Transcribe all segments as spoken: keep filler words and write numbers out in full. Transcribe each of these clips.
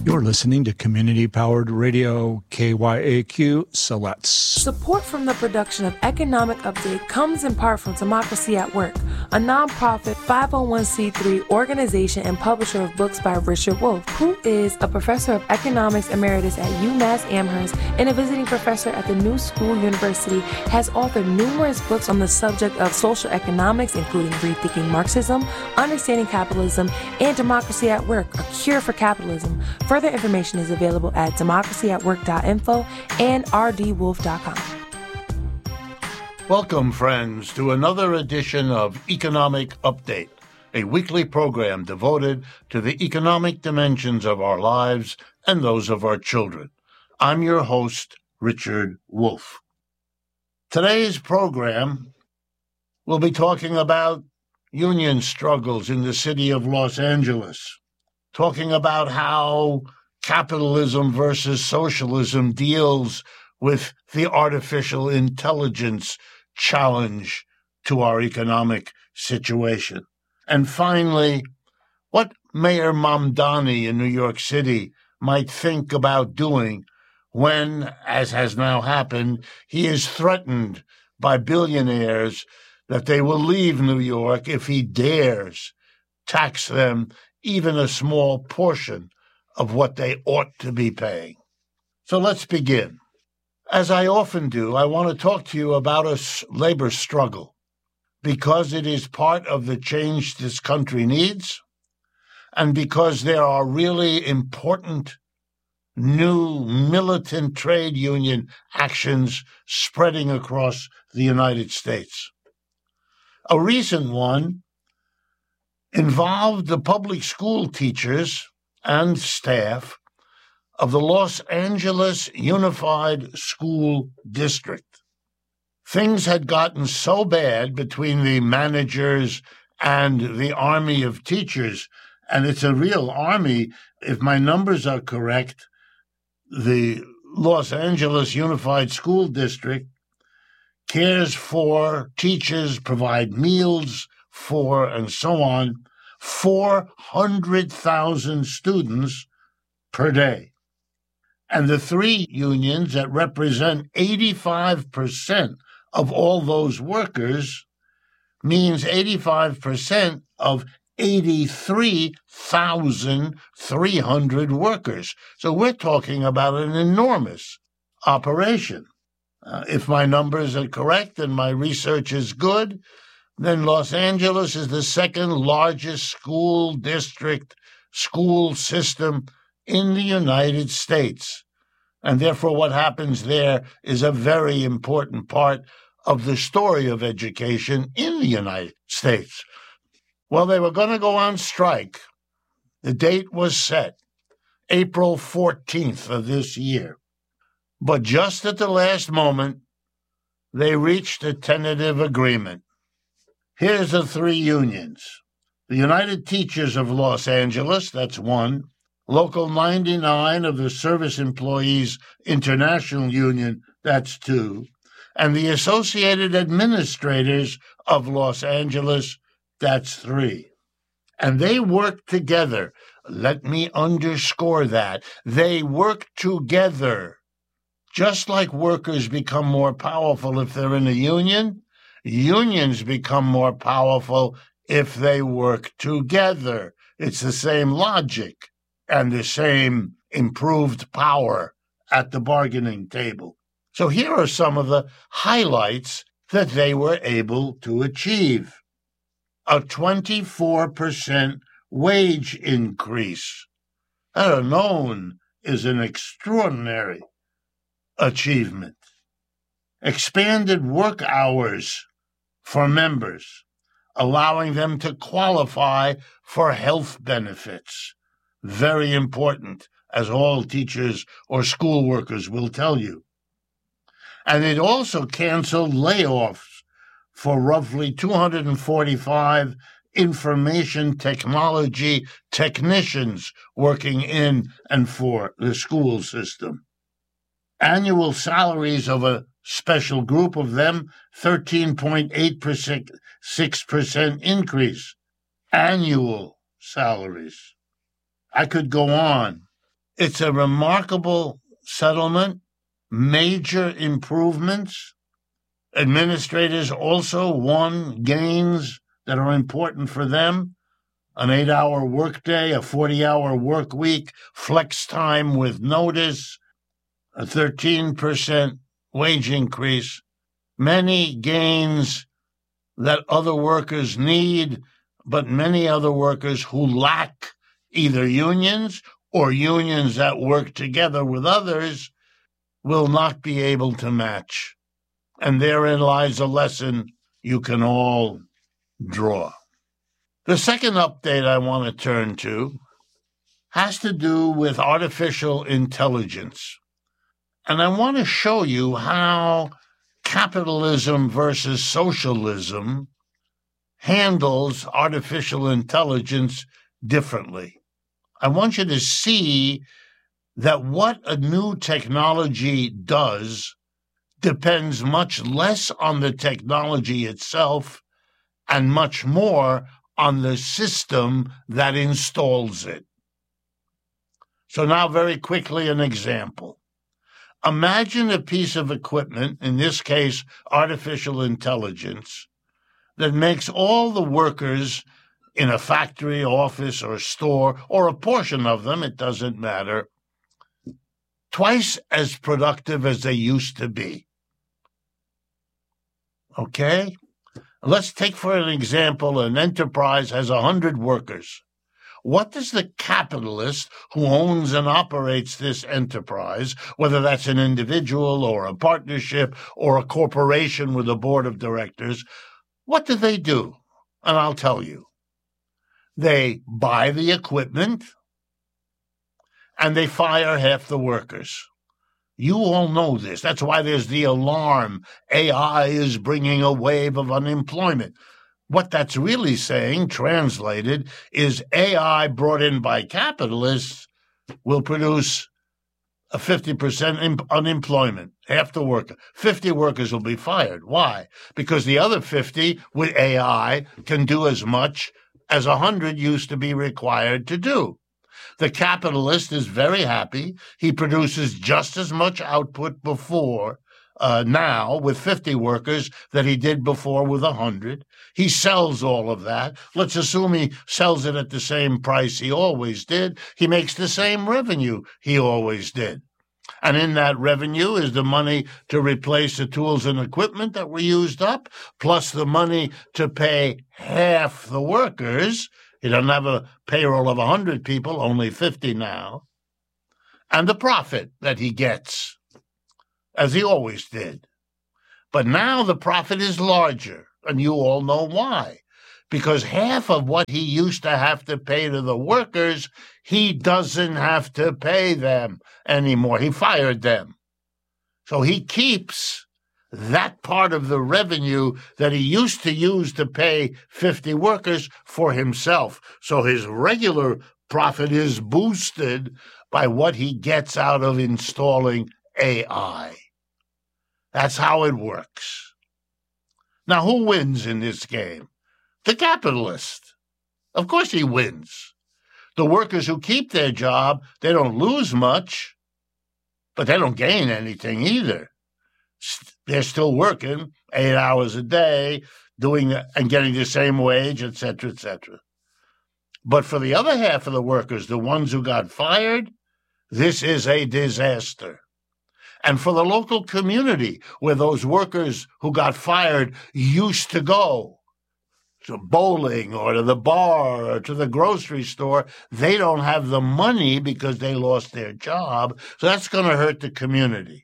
You're listening to community-powered radio K Y A Q Siletz. Support from the production of Economic Update comes in part from Democracy at Work, a nonprofit five oh one c three organization and publisher of books by Richard Wolff, who is a professor of economics emeritus at UMass Amherst and a visiting professor at the New School University, has authored numerous books on the subject of social economics, including Rethinking Marxism, Understanding Capitalism, and Democracy at Work, A Cure for Capitalism. Further information is available at democracy at work dot info and r d wolf dot com. Welcome, friends, to another edition of Economic Update, a weekly program devoted to the economic dimensions of our lives and those of our children. I'm your host, Richard Wolff. Today's program will be talking about union struggles in the city of Los Angeles, talking about how capitalism versus socialism deals with the artificial intelligence challenge to our economic situation. And finally, what Mayor Mamdani in New York City might think about doing when, as has now happened, he is threatened by billionaires that they will leave New York if he dares tax them even a small portion of what they ought to be paying. So let's begin. As I often do, I want to talk to you about a labor struggle because it is part of the change this country needs and because there are really important new militant trade union actions spreading across the United States. A recent one involved the public school teachers and staff of the Los Angeles Unified School District. Things had gotten so bad between the managers and the army of teachers, and it's a real army. If my numbers are correct, the Los Angeles Unified School District cares for teachers, provide meals for, and so on, four hundred thousand students per day. And the three unions that represent eighty-five percent of all those workers means eighty-five percent of eighty-three thousand three hundred workers. So we're talking about an enormous operation. Uh, if my numbers are correct and my research is good, then Los Angeles is the second largest school district, school system in the United States. And therefore, what happens there is a very important part of the story of education in the United States. Well, they were going to go on strike. The date was set, April fourteenth of this year. But just at the last moment, they reached a tentative agreement. Here's the three unions. The United Teachers of Los Angeles, that's one. Local ninety-nine of the Service Employees International Union, that's two. And the Associated Administrators of Los Angeles, that's three. And they work together. Let me underscore that. They work together. Just like workers become more powerful if they're in a union, unions become more powerful if they work together. It's the same logic and the same improved power at the bargaining table. So here are some of the highlights that they were able to achieve. A twenty-four percent wage increase. That alone is an extraordinary achievement. Expanded work hours for members, allowing them to qualify for health benefits. Very important, as all teachers or school workers will tell you. And it also canceled layoffs for roughly two hundred forty-five information technology technicians working in and for the school system. Annual salaries of a special group of them, thirteen point eight percent, six percent increase. Annual salaries. I could go on. It's a remarkable settlement, major improvements. Administrators also won gains that are important for them. An eight-hour workday, a forty-hour work week, flex time with notice, a thirteen percent wage increase, many gains that other workers need, but many other workers who lack either unions or unions that work together with others will not be able to match. And therein lies a lesson you can all draw. The second update I want to turn to has to do with artificial intelligence. And I want to show you how capitalism versus socialism handles artificial intelligence differently. I want you to see that what a new technology does depends much less on the technology itself and much more on the system that installs it. So now very quickly an example. Imagine a piece of equipment, in this case artificial intelligence, that makes all the workers in a factory, office, or store, or a portion of them, it doesn't matter, twice as productive as they used to be. Okay? Let's take for an example, an enterprise has one hundred workers. What does the capitalist who owns and operates this enterprise, whether that's an individual or a partnership or a corporation with a board of directors, what do they do? And I'll tell you. They buy the equipment and they fire half the workers. You all know this. That's why there's the alarm. A I is bringing a wave of unemployment. What that's really saying, translated, is A I brought in by capitalists will produce a fifty percent imp- unemployment, half the worker. fifty workers will be fired. Why? Because the other fifty with A I can do as much as one hundred used to be required to do. The capitalist is very happy. He produces just as much output before, uh, now, with fifty workers that he did before with one hundred. He sells all of that. Let's assume he sells it at the same price he always did. He makes the same revenue he always did. And in that revenue is the money to replace the tools and equipment that were used up, plus the money to pay half the workers. He doesn't have a payroll of one hundred people, only fifty now. And the profit that he gets, as he always did. But now the profit is larger, and you all know why. Because half of what he used to have to pay to the workers, he doesn't have to pay them anymore. He fired them. So he keeps that part of the revenue that he used to use to pay fifty workers for himself. So his regular profit is boosted by what he gets out of installing A I. That's how it works. Now, who wins in this game? The capitalist. Of course he wins. The workers who keep their job, they don't lose much, but they don't gain anything either. They're still working eight hours a day, doing and getting the same wage, et cetera, et cetera. But for the other half of the workers, the ones who got fired, this is a disaster. And for the local community where those workers who got fired used to go, to bowling or to the bar or to the grocery store, they don't have the money because they lost their job. So that's going to hurt the community.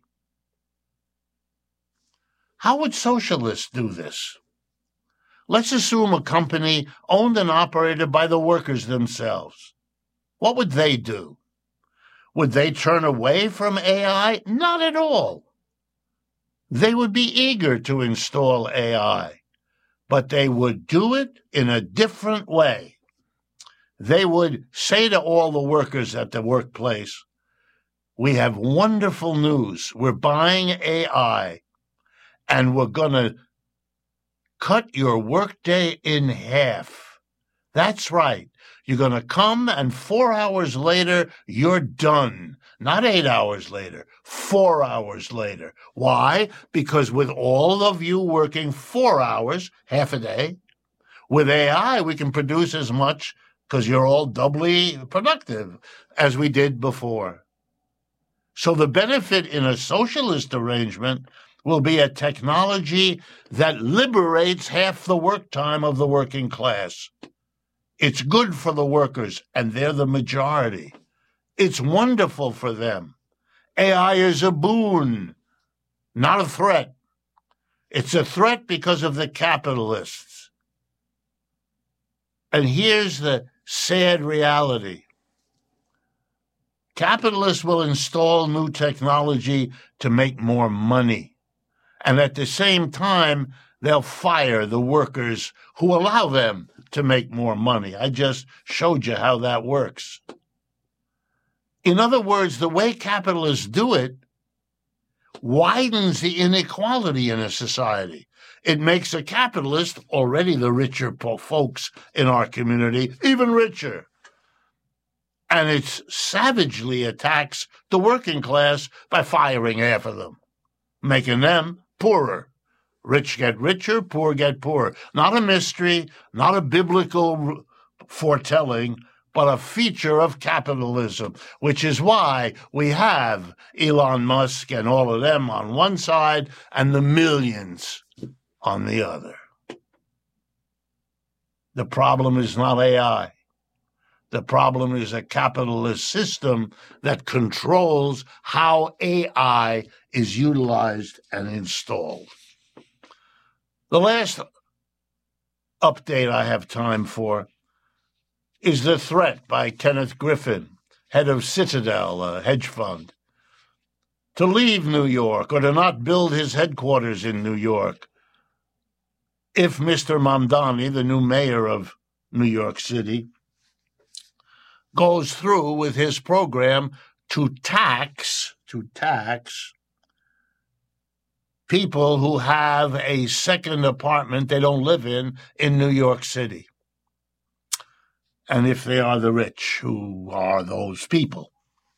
How would socialists do this? Let's assume a company owned and operated by the workers themselves. What would they do? Would they turn away from A I? Not at all. They would be eager to install A I, but they would do it in a different way. They would say to all the workers at the workplace, we have wonderful news. We're buying A I. And we're going to cut your workday in half. That's right. You're going to come and four hours later, you're done. Not eight hours later, four hours later. Why? Because with all of you working four hours, half a day, with A I, we can produce as much because you're all doubly productive as we did before. So the benefit in a socialist arrangement will be a technology that liberates half the work time of the working class. It's good for the workers, and they're the majority. It's wonderful for them. A I is a boon, not a threat. It's a threat because of the capitalists. And here's the sad reality. Capitalists will install new technology to make more money. And at the same time, they'll fire the workers who allow them to make more money. I just showed you how that works. In other words, the way capitalists do it widens the inequality in a society. It makes a capitalist, already the richer folks in our community, even richer. And it savagely attacks the working class by firing half of them, making them poorer. Rich get richer, poor get poorer. Not a mystery, not a biblical foretelling, but a feature of capitalism, which is why we have Elon Musk and all of them on one side and the millions on the other. The problem is not A I. The problem is a capitalist system that controls how A I is utilized and installed. The last update I have time for is the threat by Kenneth Griffin, head of Citadel, a hedge fund, to leave New York or to not build his headquarters in New York if Mister Mamdani, the new mayor of New York City, goes through with his program to tax, to tax people who have a second apartment they don't live in in New York City. And if they are the rich, who are those people?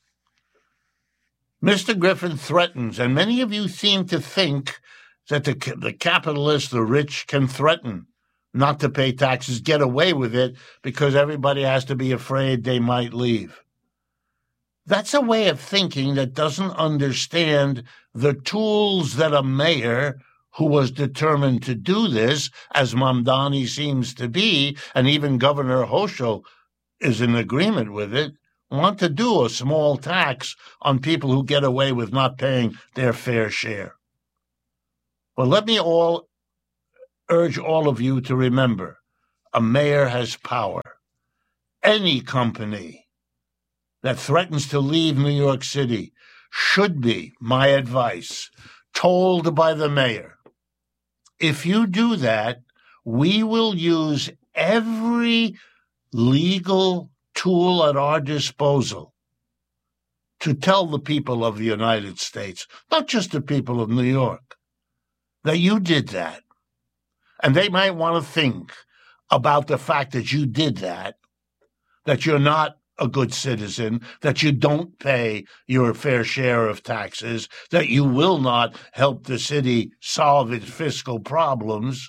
Mister Griffin threatens, and many of you seem to think that the, the capitalists, the rich, can threaten not to pay taxes, get away with it, because everybody has to be afraid they might leave. That's a way of thinking that doesn't understand the tools that a mayor who was determined to do this, as Mamdani seems to be, and even Governor Hochul is in agreement with it, want to do a small tax on people who get away with not paying their fair share. Well, let me all urge all of you to remember, a mayor has power. Any company that threatens to leave New York City should be, my advice, told by the mayor, if you do that, we will use every legal tool at our disposal to tell the people of the United States, not just the people of New York, that you did that. And they might want to think about the fact that you did that, that you're not a good citizen, that you don't pay your fair share of taxes, that you will not help the city solve its fiscal problems,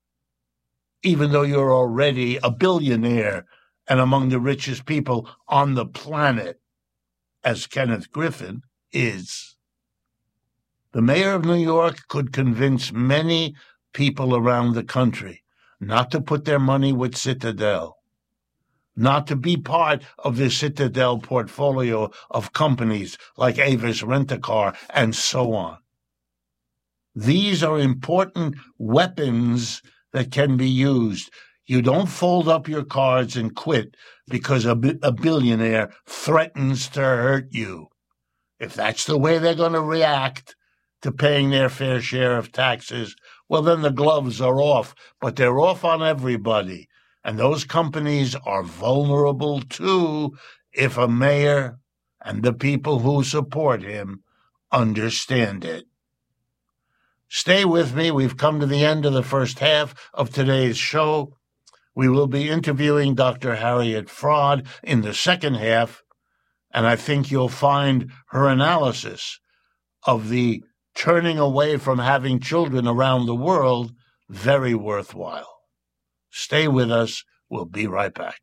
even though you're already a billionaire and among the richest people on the planet, as Kenneth Griffin is. The mayor of New York could convince many people around the country not to put their money with Citadel, not to be part of the Citadel portfolio of companies like Avis Rent-A-Car and so on. These are important weapons that can be used. You don't fold up your cards and quit because a, a billionaire threatens to hurt you. If that's the way they're going to react to paying their fair share of taxes, well, then the gloves are off, but they're off on everybody. And those companies are vulnerable too if a mayor and the people who support him understand it. Stay with me. We've come to the end of the first half of today's show. We will be interviewing Doctor Harriet Fraad in the second half, and I think you'll find her analysis of the turning away from having children around the world very worthwhile. Stay with us. We'll be right back.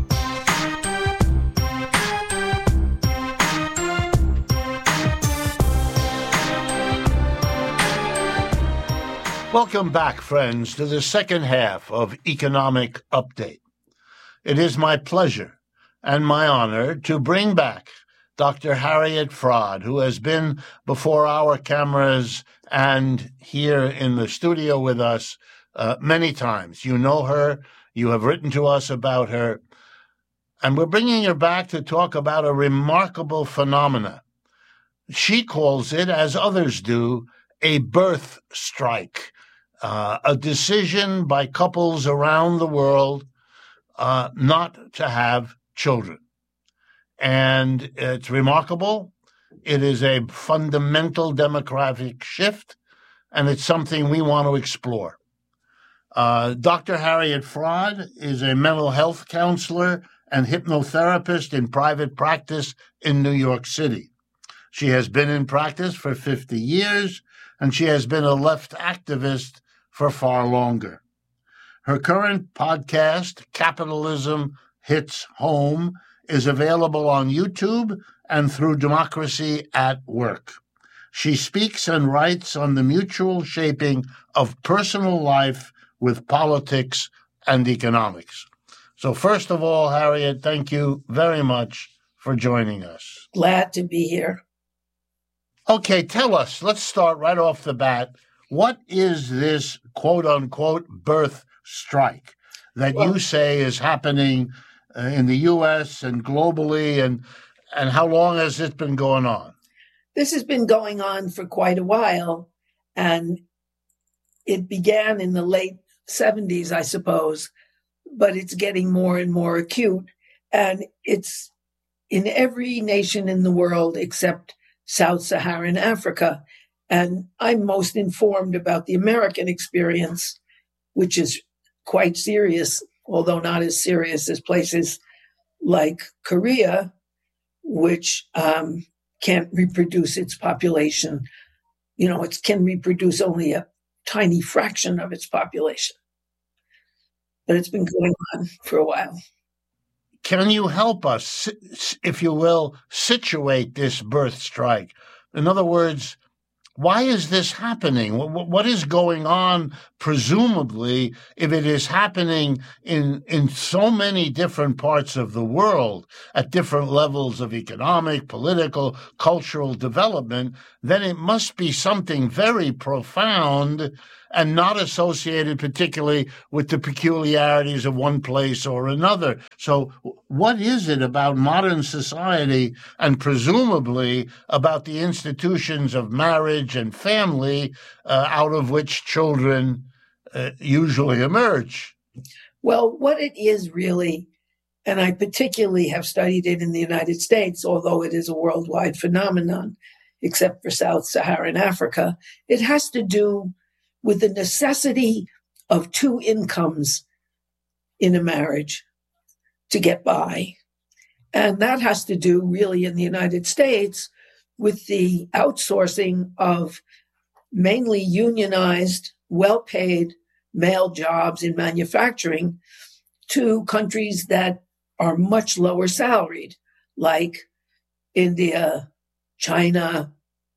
Welcome back, friends, to the second half of Economic Update. It is my pleasure and my honor to bring back Doctor Harriet Fraad, who has been before our cameras and here in the studio with us uh, many times. You know her. You have written to us about her. And we're bringing her back to talk about a remarkable phenomena. She calls it, as others do, a birth strike. Uh, a decision by couples around the world uh, not to have children. And it's remarkable. It is a fundamental demographic shift, and it's something we want to explore. Uh, Doctor Harriet Fraad is a mental health counselor and hypnotherapist in private practice in New York City. She has been in practice for fifty years, and she has been a left activist for far longer. Her current podcast, Capitalism Hits Home, is available on YouTube and through Democracy at Work. She speaks and writes on the mutual shaping of personal life with politics and economics. So first of all, Harriet, thank you very much for joining us. Glad to be here. Okay, tell us, let's start right off the bat. What is this quote-unquote birth strike that well, you say is happening uh, in the U S and globally, and and how long has it been going on? This has been going on for quite a while, and it began in the late seventies, I suppose, but it's getting more and more acute, and it's in every nation in the world except Sub-Saharan Africa. And I'm most informed about the American experience, which is quite serious, although not as serious as places like Korea, which um, can't reproduce its population. You know, it can reproduce only a tiny fraction of its population. But it's been going on for a while. Can you help us, if you will, situate this birth strike? In other words, why is this happening? What is going on, presumably, if it is happening in, in so many different parts of the world at different levels of economic, political, cultural development, then it must be something very profound and not associated particularly with the peculiarities of one place or another. So what is it about modern society and presumably about the institutions of marriage and family uh, out of which children uh, usually emerge? Well, what it is really, and I particularly have studied it in the United States, although it is a worldwide phenomenon, except for Sub-Saharan Africa, it has to do with the necessity of two incomes in a marriage to get by. And that has to do really in the United States with the outsourcing of mainly unionized, well-paid male jobs in manufacturing to countries that are much lower salaried, like India, China,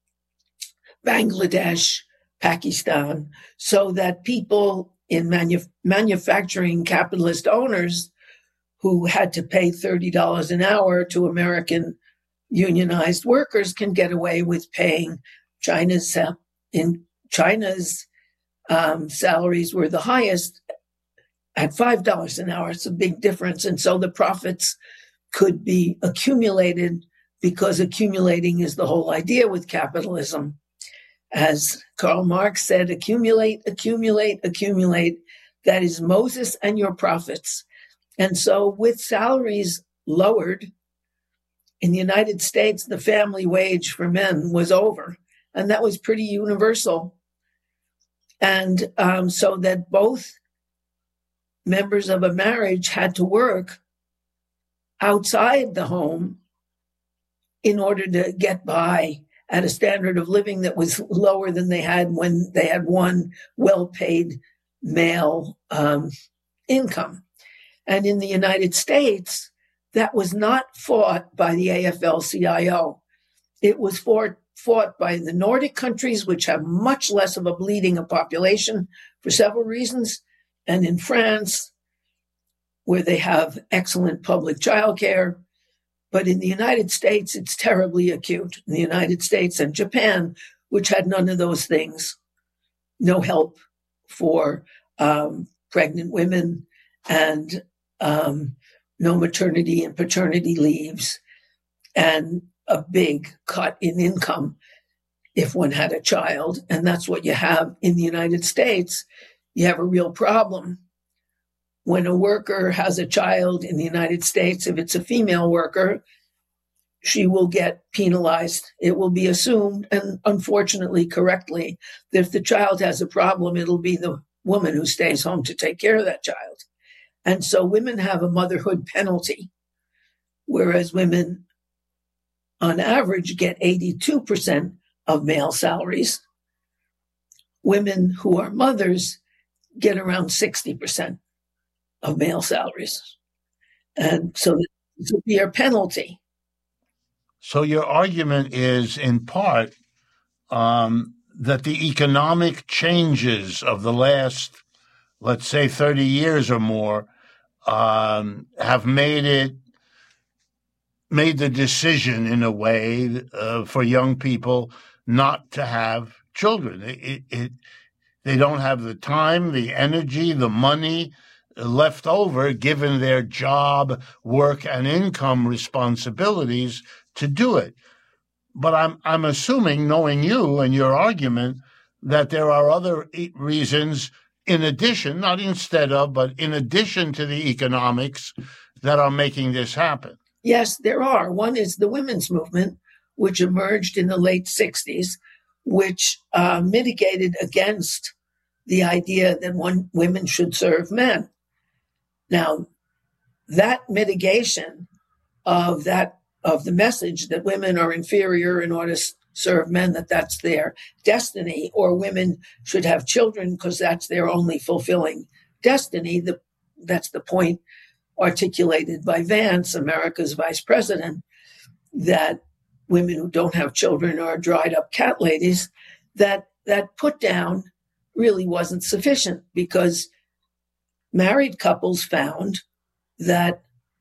Bangladesh, Pakistan, so that people in manu- manufacturing capitalist owners who had to pay thirty dollars an hour to American unionized workers can get away with paying China's, uh, in China's um, salaries were the highest at five dollars an hour. It's a big difference. And so the profits could be accumulated because accumulating is the whole idea with capitalism. As Karl Marx said, accumulate, accumulate, accumulate. That is Moses and your profits. And so with salaries lowered, in the United States, the family wage for men was over. And that was pretty universal. And um, so that both members of a marriage had to work outside the home in order to get by at a standard of living that was lower than they had when they had one well-paid male um, income. And in the United States, that was not fought by the A F L C I O. It was fought, fought by the Nordic countries, which have much less of a bleeding of population for several reasons, and in France, where they have excellent public childcare. But in the United States, it's terribly acute. In the United States and Japan, which had none of those things, no help for um, pregnant women, and um, no maternity and paternity leaves, and a big cut in income if one had a child. And that's what you have in the United States. You have a real problem. When a worker has a child in the United States, if it's a female worker, she will get penalized. It will be assumed, and unfortunately correctly, that if the child has a problem, it'll be the woman who stays home to take care of that child. And so women have a motherhood penalty, whereas women, on average, get eighty-two percent of male salaries. Women who are mothers get around sixty percent of male salaries. And so this would be a penalty. So your argument is, in part, um, that the economic changes of the last, let's say, thirty years or more, um, have made it, made the decision in a way uh, for young people not to have children. It, it, they don't have the time, the energy, the money left over, given their job, work, and income responsibilities, to do it. But I'm I'm assuming, knowing you and your argument, that there are other reasons in addition, not instead of, but in addition to the economics, that are making this happen. Yes, there are. One is the women's movement, which emerged in the late sixties, which uh, mitigated against the idea that one women should serve men. Now, that mitigation of that of the message that women are inferior in order to serve men, that that's their destiny, or women should have children because that's their only fulfilling destiny. The, that's the point articulated by Vance, America's vice president, that women who don't have children are dried up cat ladies. That that put down really wasn't sufficient, because married couples found that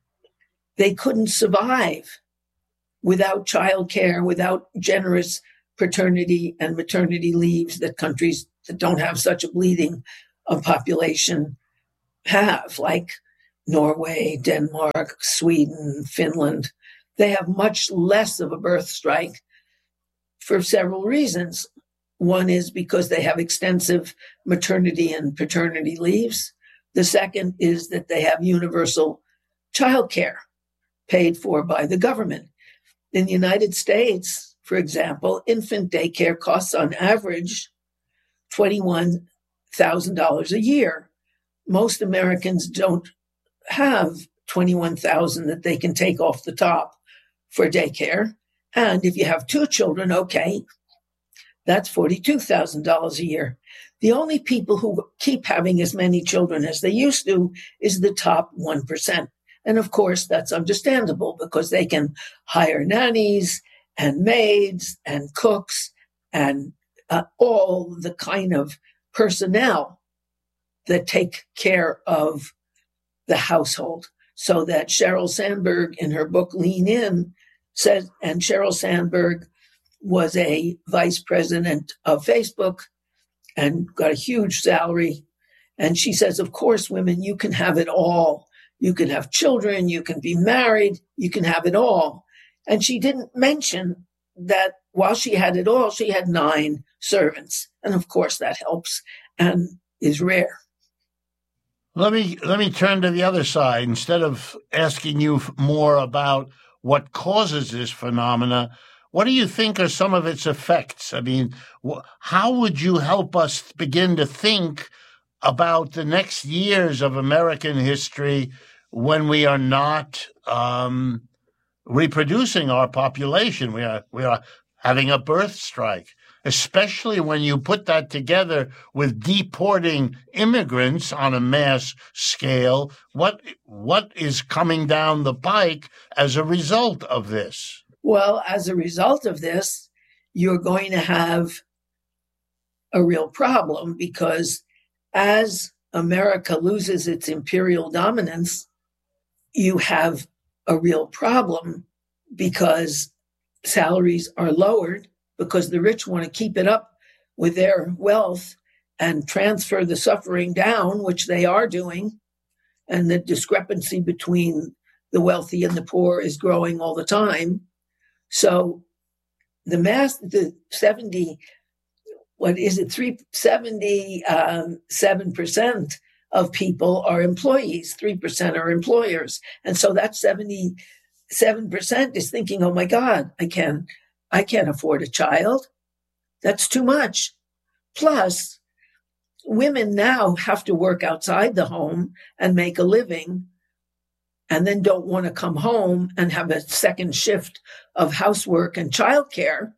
they couldn't survive without childcare, without generous paternity and maternity leaves that countries that don't have such a bleeding of population have, like Norway, Denmark, Sweden, Finland. They have much less of a birth strike for several reasons. One is because they have extensive maternity and paternity leaves. The second is that they have universal childcare paid for by the government. In the United States, for example, infant daycare costs on average twenty-one thousand dollars a year. Most Americans don't have twenty-one thousand dollars that they can take off the top for daycare. And if you have two children, okay, that's forty-two thousand dollars a year. The only people who keep having as many children as they used to is the top one percent. And of course, that's understandable, because they can hire nannies and maids and cooks and uh, all the kind of personnel that take care of the household. So that Sheryl Sandberg, in her book Lean In, says, and Sheryl Sandberg was a vice president of Facebook and got a huge salary. And she says, of course, women, you can have it all. You can have children, you can be married, you can have it all. And she didn't mention that while she had it all, she had nine servants. And of course that helps and is rare. Let me let me turn to the other side. Instead of asking you more about what causes this phenomena, what do you think are some of its effects? I mean, wh- how would you help us begin to think about the next years of American history when we are not um, reproducing our population. We are we are having a birth strike, especially when you put that together with deporting immigrants on a mass scale. What what is coming down the pike as a result of this? Well, as a result of this, you're going to have a real problem, because as America loses its imperial dominance, you have a real problem because salaries are lowered, because the rich want to keep it up with their wealth and transfer the suffering down, which they are doing. And the discrepancy between the wealthy and the poor is growing all the time. So the mass, the seventy, what is it, three seventy-seven percent of people are employees, three percent are employers. And so that seventy-seven percent is thinking, oh my God, I can't, I can't afford a child. That's too much. Plus, women now have to work outside the home and make a living, and then don't want to come home and have a second shift of housework and childcare,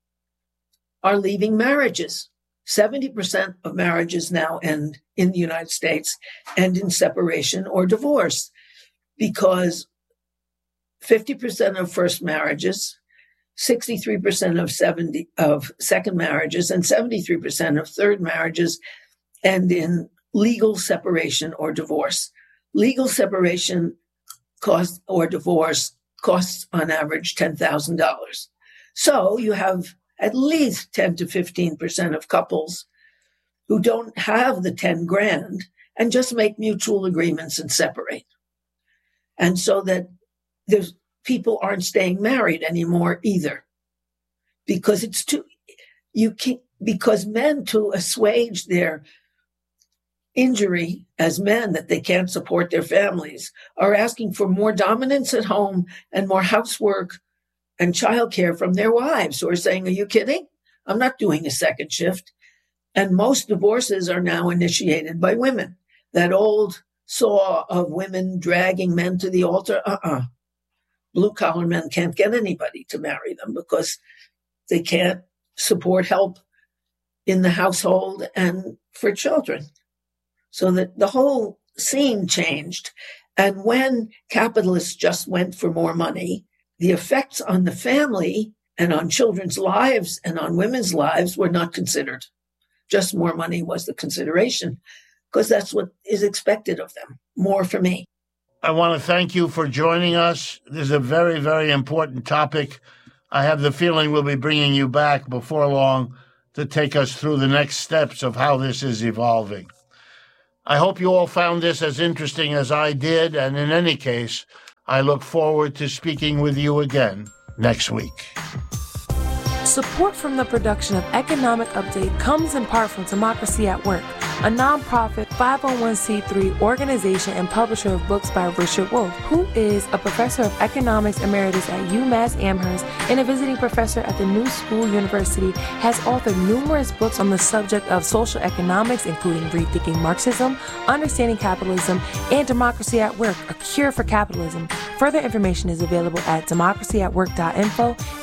are leaving marriages. seventy percent of marriages now end in the United States end in separation or divorce, because fifty percent of first marriages, sixty-three percent of seventy of second marriages, and seventy-three percent of third marriages end in legal separation or divorce. Legal separation cost or divorce costs on average ten thousand dollars. So you have at least ten to fifteen percent of couples who don't have the ten grand and just make mutual agreements and separate. And so that there's people aren't staying married anymore either, because it's too, you can't, because men, to assuage their injury as men that they can't support their families, are asking for more dominance at home and more housework and childcare from their wives, who are saying, are you kidding? I'm not doing a second shift. And most divorces are now initiated by women. That old saw of women dragging men to the altar, uh-uh. Blue-collar men can't get anybody to marry them because they can't support help in the household and for children. So that the whole scene changed. And when capitalists just went for more money, the effects on the family and on children's lives and on women's lives were not considered. Just more money was the consideration, because that's what is expected of them. More for me. I want to thank you for joining us. This is a very, very important topic. I have the feeling we'll be bringing you back before long to take us through the next steps of how this is evolving. I hope you all found this as interesting as I did, and in any case, I look forward to speaking with you again next week. Support from the production of Economic Update comes in part from Democracy at Work, a nonprofit five oh one c three organization and publisher of books by Richard Wolff, who is a professor of economics emeritus at UMass Amherst and a visiting professor at the New School University, has authored numerous books on the subject of social economics, including Rethinking Marxism, Understanding Capitalism, and Democracy at Work, A Cure for Capitalism. Further information is available at democracy at work dot info